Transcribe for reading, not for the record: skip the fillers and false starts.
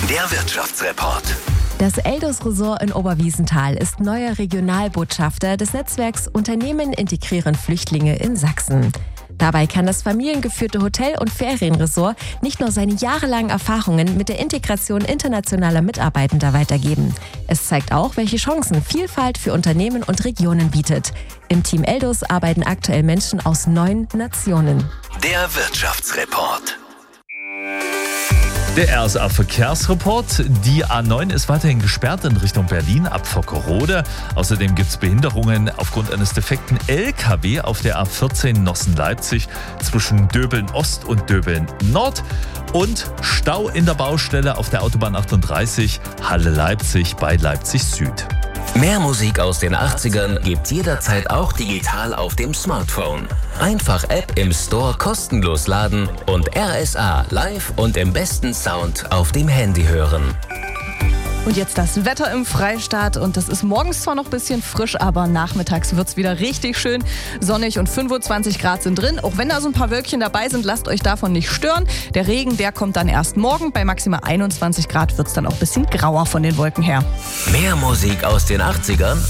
Der Wirtschaftsreport. Das Eldos-Resort in Oberwiesenthal ist neuer Regionalbotschafter des Netzwerks Unternehmen integrieren Flüchtlinge in Sachsen. Dabei kann das familiengeführte Hotel- und Ferienresort nicht nur seine jahrelangen Erfahrungen mit der Integration internationaler Mitarbeitender weitergeben. Es zeigt auch, welche Chancen Vielfalt für Unternehmen und Regionen bietet. Im Team Eldos arbeiten aktuell Menschen aus 9 Nationen. Der Wirtschaftsreport. Der RSA-Verkehrsreport. Die A9 ist weiterhin gesperrt in Richtung Berlin ab Vockerode. Außerdem gibt es Behinderungen aufgrund eines defekten LKW auf der A14 Nossen-Leipzig zwischen Döbeln-Ost und Döbeln-Nord. Und Stau in der Baustelle auf der Autobahn 38 Halle-Leipzig bei Leipzig-Süd. Mehr Musik aus den 80ern gibt's jederzeit auch digital auf dem Smartphone. Einfach App im Store kostenlos laden und RSA live und im besten Sound auf dem Handy hören. Und jetzt das Wetter im Freistaat und das ist morgens zwar noch ein bisschen frisch, aber nachmittags wird es wieder richtig schön sonnig und 25 Grad sind drin. Auch wenn da so ein paar Wölkchen dabei sind, lasst euch davon nicht stören. Der Regen, der kommt dann erst morgen. Bei maximal 21 Grad wird es dann auch ein bisschen grauer von den Wolken her. Mehr Musik aus den 80ern